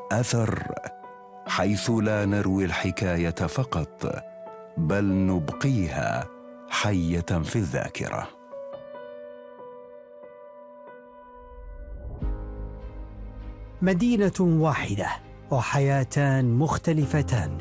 أثر، حيث لا نروي الحكاية فقط بل نبقيها حية في الذاكرة. مدينة واحدة وحياتان مختلفتان.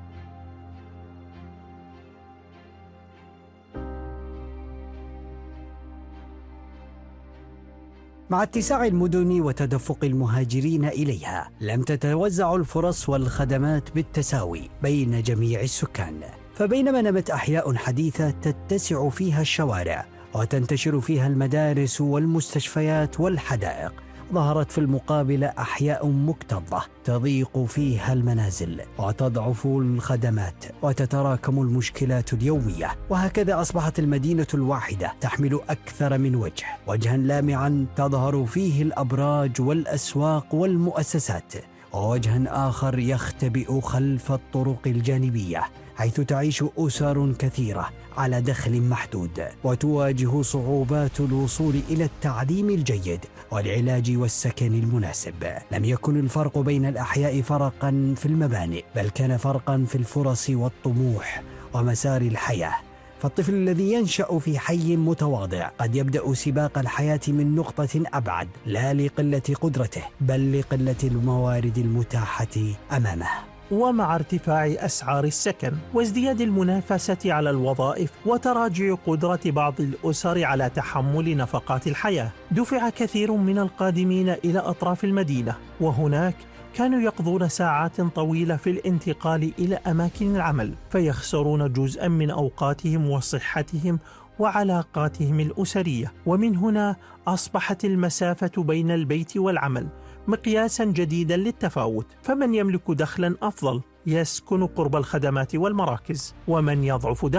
مع اتساع المدن وتدفق المهاجرين إليها، لم تتوزع الفرص والخدمات بالتساوي بين جميع السكان. فبينما نمت أحياء حديثة تتسع فيها الشوارع وتنتشر فيها المدارس والمستشفيات والحدائق، ظهرت في المقابل أحياء مكتظة تضيق فيها المنازل وتضعف الخدمات وتتراكم المشكلات اليومية. وهكذا أصبحت المدينة الواحدة تحمل أكثر من وجه، وجها لامعا تظهر فيه الأبراج والأسواق والمؤسسات، ووجها آخر يختبئ خلف الطرق الجانبية، حيث تعيش أسر كثيرة على دخل محدود وتواجه صعوبات الوصول إلى التعليم الجيد والعلاج والسكن المناسب. لم يكن الفرق بين الأحياء فرقا في المبانئ، بل كان فرقا في الفرص والطموح ومسار الحياة. فالطفل الذي ينشأ في حي متواضع قد يبدأ سباق الحياة من نقطة أبعد، لا لقلة قدرته بل لقلة الموارد المتاحة أمامه. ومع ارتفاع أسعار السكن وازدياد المنافسة على الوظائف وتراجع قدرة بعض الأسر على تحمل نفقات الحياة، دفع كثير من القادمين إلى أطراف المدينة، وهناك كانوا يقضون ساعات طويلة في الانتقال إلى أماكن العمل، فيخسرون جزءا من أوقاتهم وصحتهم وعلاقاتهم الأسرية. ومن هنا أصبحت المسافة بين البيت والعمل مقياسا جديدا للتفاوت، فمن يملك دخلا أفضل يسكن قرب الخدمات والمراكز، ومن يضعف دخلا